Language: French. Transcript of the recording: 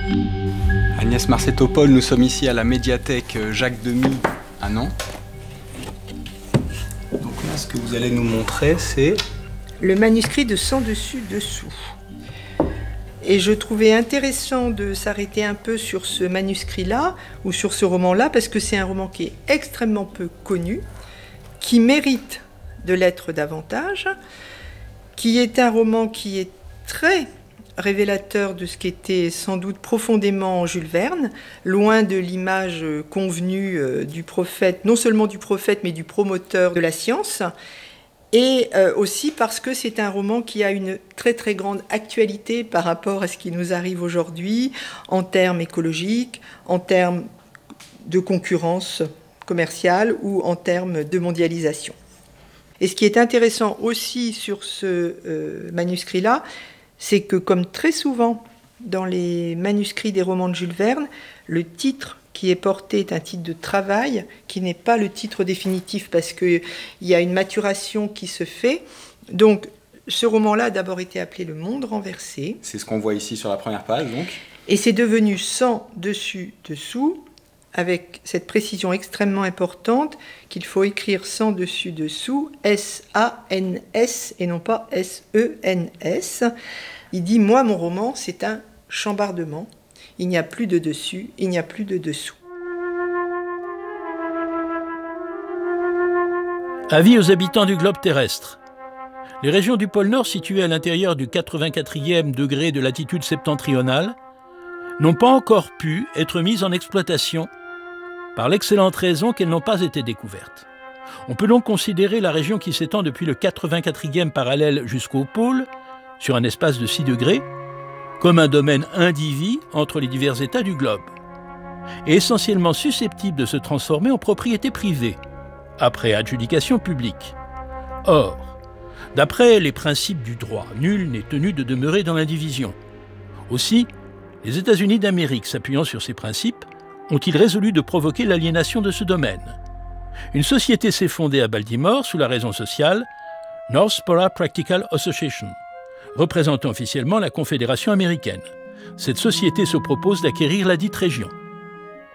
Agnès Marcetto-Paul, nous sommes ici à la médiathèque Jacques Demy à Nantes. Donc là, ce que vous allez nous montrer, c'est le manuscrit de Sans dessus dessous. Et je trouvais intéressant de s'arrêter un peu sur ce manuscrit-là, ou sur ce roman-là, parce que c'est un roman qui est extrêmement peu connu, qui mérite de l'être davantage, qui est un roman qui est très révélateur de ce qu'était sans doute profondément Jules Verne, loin de l'image convenue du prophète, non seulement du prophète, mais du promoteur de la science, et aussi parce que c'est un roman qui a une très très grande actualité par rapport à ce qui nous arrive aujourd'hui, en termes écologiques, en termes de concurrence commerciale ou en termes de mondialisation. Et ce qui est intéressant aussi sur ce manuscrit-là, c'est que comme très souvent dans les manuscrits des romans de Jules Verne, le titre qui est porté est un titre de travail, qui n'est pas le titre définitif parce qu'il y a une maturation qui se fait. Donc ce roman-là a d'abord été appelé Le Monde renversé. C'est ce qu'on voit ici sur la première page, donc. Et c'est devenu Sans dessus dessous, avec cette précision extrêmement importante qu'il faut écrire sans dessus dessous, S-A-N-S et non pas S-E-N-S. Il dit « Moi, mon roman, c'est un chambardement. Il n'y a plus de dessus, il n'y a plus de dessous. » Avis aux habitants du globe terrestre. Les régions du pôle Nord situées à l'intérieur du 84e degré de latitude septentrionale n'ont pas encore pu être mises en exploitation par l'excellente raison qu'elles n'ont pas été découvertes. On peut donc considérer la région qui s'étend depuis le 84e parallèle jusqu'au pôle, sur un espace de 6 degrés, comme un domaine indivis entre les divers États du globe, et essentiellement susceptible de se transformer en propriété privée, après adjudication publique. Or, d'après les principes du droit, nul n'est tenu de demeurer dans l'indivision. Aussi, les États-Unis d'Amérique, s'appuyant sur ces principes, ont-ils résolu de provoquer l'aliénation de ce domaine. Une société s'est fondée à Baltimore sous la raison sociale North Pole Practical Association, représentant officiellement la Confédération américaine. Cette société se propose d'acquérir la dite région.